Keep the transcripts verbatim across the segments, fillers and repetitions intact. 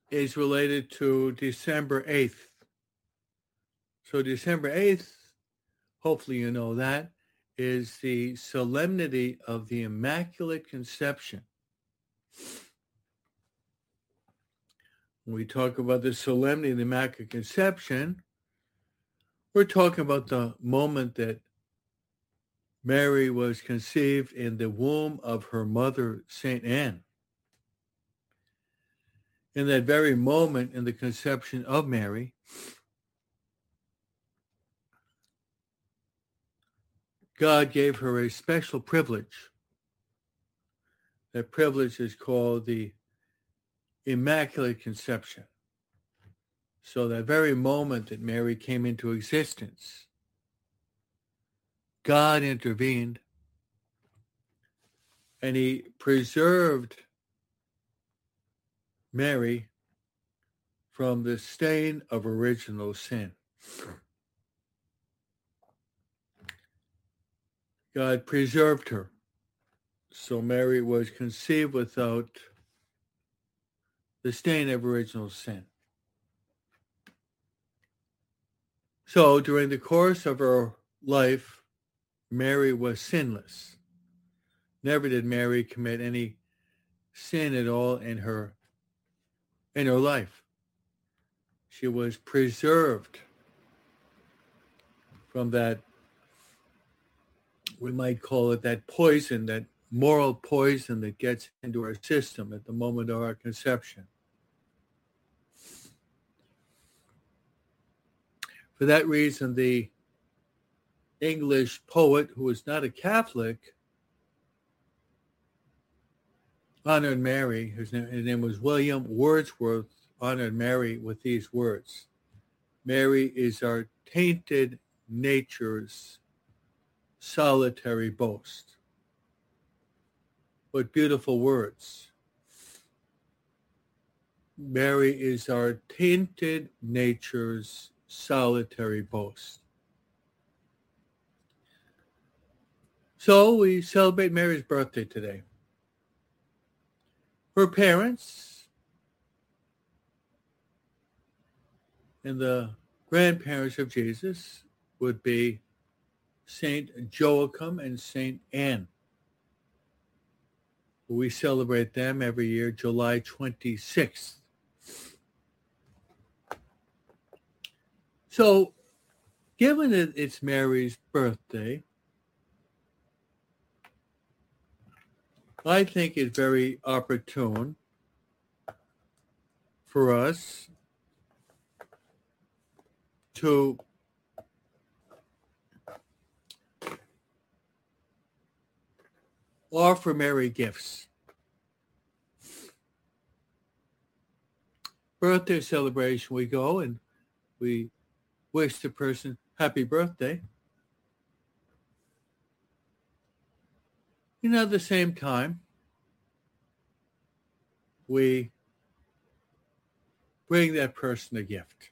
is related to December eighth. So December eighth, hopefully you know that, is the solemnity of the Immaculate Conception. When we talk about the solemnity of the Immaculate Conception, we're talking about the moment that Mary was conceived in the womb of her mother, Saint Anne. In that very moment in the conception of Mary, God gave her a special privilege. That privilege is called the Immaculate Conception. So that very moment that Mary came into existence, God intervened and he preserved Mary from the stain of original sin. God preserved her. So Mary was conceived without the stain of original sin. So during the course of her life, Mary was sinless. Never did Mary commit any sin at all in her in her life. She was preserved from that, we might call it that poison, that moral poison that gets into our system at the moment of our conception. For that reason, the English poet, who was not a Catholic, honored Mary, his name, his name was William Wordsworth, honored Mary with these words: Mary is our tainted nature's solitary boast. What beautiful words. Mary is our tainted nature's solitary boast. So we celebrate Mary's birthday today. Her parents and the grandparents of Jesus would be Saint Joachim and Saint Anne. We celebrate them every year, July twenty-sixth. So, given that it's Mary's birthday, I think it's very opportune for us to offer Mary gifts. Birthday celebration, we go and we wish the person happy birthday. And at the same time, we bring that person a gift.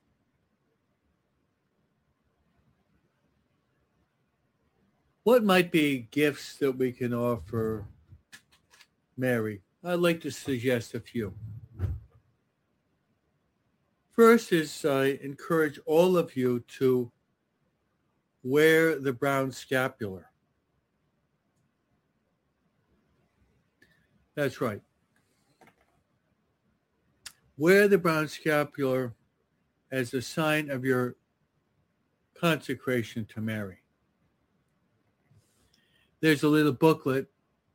What might be gifts that we can offer Mary? I'd like to suggest a few. First is I encourage all of you to wear the brown scapular. That's right. Wear the brown scapular as a sign of your consecration to Mary. There's a little booklet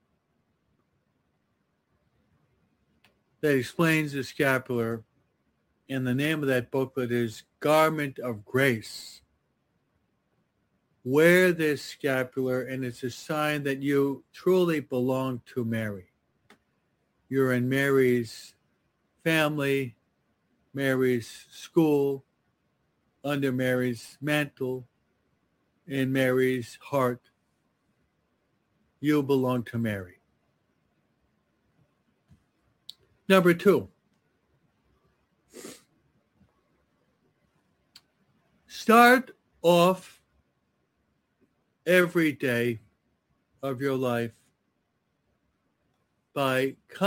that explains the scapular, and the name of that booklet is Garment of Grace. Wear this scapular, and it's a sign that you truly belong to Mary. You're in Mary's family, Mary's school, under Mary's mantle, in Mary's heart. You belong to Mary. Number two, start off every day of your life by